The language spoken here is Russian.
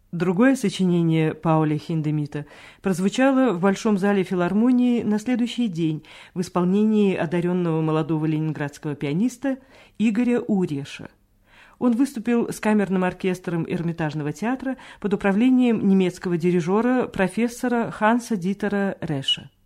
Другое сочинение Пауля Хиндемита прозвучало в Большом зале филармонии на следующий день в исполнении одаренного молодого ленинградского пианиста Игоря Уреша. Он выступил с камерным оркестром Эрмитажного театра под управлением немецкого дирижера профессора Ханса Дитера Реша.